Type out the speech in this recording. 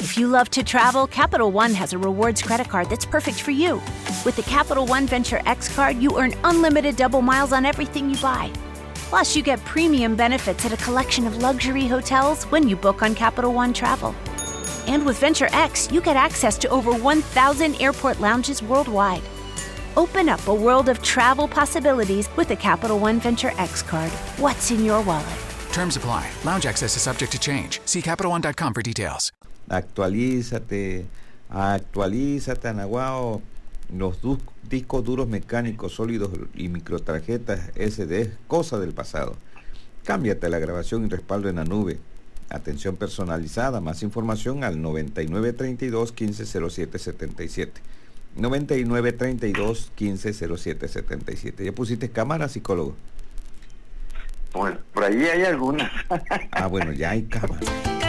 If you love to travel, Capital One has a rewards credit card that's perfect for you. With the Capital One Venture X card, you earn unlimited double miles on everything you buy. Plus, you get premium benefits at a collection of luxury hotels when you book on Capital One Travel. And with Venture X, you get access to over 1,000 airport lounges worldwide. Open up a world of travel possibilities with the Capital One Venture X card. What's in your wallet? Terms apply. Lounge access is subject to change. See CapitalOne.com for details. Actualízate, Anaguao. Los discos duros mecánicos sólidos y microtarjetas SD es cosa del pasado. Cámbiate a la grabación y respaldo en la nube. Atención personalizada. Más información al 9932-150777. 9932-150777. ¿Ya pusiste cámara, psicólogo? Pues por ahí hay algunas. Bueno, ya hay cámara.